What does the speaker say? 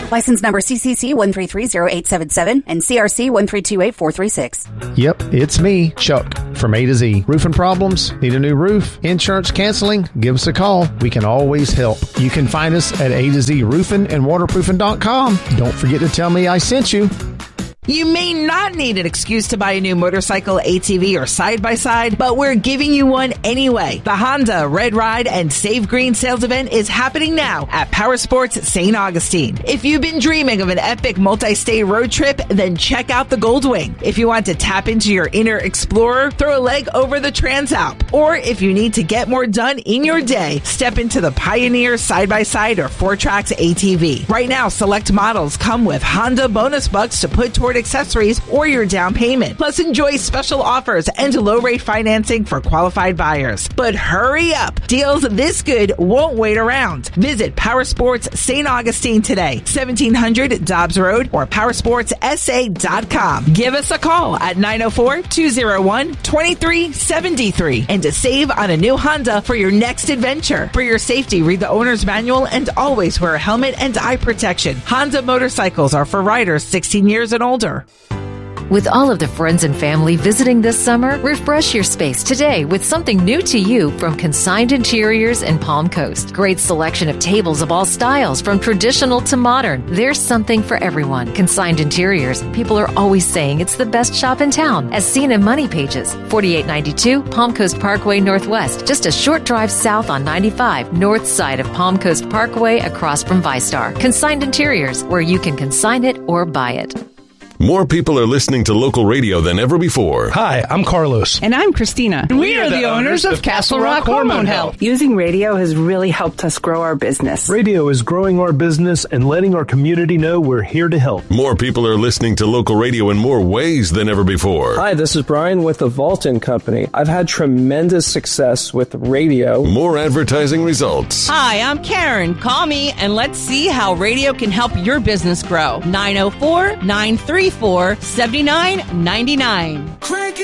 License number CCC 1330877 and CRC 1328436. Yep, it's me, Chuck, from A to Z. Roofing problems? Need a new roof? Insurance canceling? Give us a call. We can always help. You can find us at A to Z Roofing and Waterproofing.com. Don't forget to tell me I sent you. You may not need an excuse to buy a new motorcycle, ATV, or side-by-side, but we're giving you one anyway. The Honda Red Ride and Save Green sales event is happening now at Power Sports St. Augustine. If you've been dreaming of an epic multi-state road trip, then check out the Goldwing. If you want to tap into your inner explorer, throw a leg over the Transalp. Or if you need to get more done in your day, step into the Pioneer side-by-side or 4Trax ATV. Right now, select models come with Honda bonus bucks to put toward accessories or your down payment. Plus, enjoy special offers and low-rate financing for qualified buyers. But hurry up! Deals this good won't wait around. Visit Powersports St. Augustine today, 1700 Dobbs Road or powersportsa.com. Give us a call at 904-201-2373 and to save on a new Honda for your next adventure. For your safety, read the owner's manual and always wear a helmet and eye protection. Honda motorcycles are for riders 16 years and older. With all of the friends and family visiting this summer, refresh your space today with something new to you from Consigned Interiors and Palm Coast. Great selection of tables of all styles, from traditional to modern. There's something for everyone. Consigned Interiors. People are always saying it's the best shop in town, as seen in Money Pages. 4892 Palm Coast Parkway Northwest, just a short drive south on 95, north side of Palm Coast Parkway across from ViStar. Consigned Interiors, where you can consign it or buy it. More people are listening to local radio than ever before. Hi, I'm Carlos. And I'm Christina. We are the owners of Castle Rock Hormone Health. Using radio has really helped us grow our business. Radio is growing our business and letting our community know we're here to help. More people are listening to local radio in more ways than ever before. Hi, this is Brian with the Vaulton Company. I've had tremendous success with radio. More advertising results. Hi, I'm Karen. Call me and let's see how radio can help your business grow. 904-934-7999.